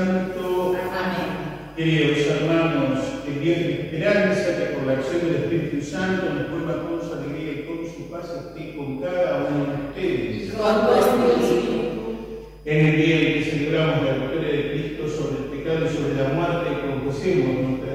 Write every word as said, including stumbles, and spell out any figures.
Santo. Amén. Queridos hermanos, en vieja esperanza que por la acción del Espíritu Santo nos vuelva con su alegría y con su paz esté con cada uno de ustedes. Con vuestro espíritu. En el día en que celebramos la victoria de Cristo sobre el pecado y sobre la muerte, confesemos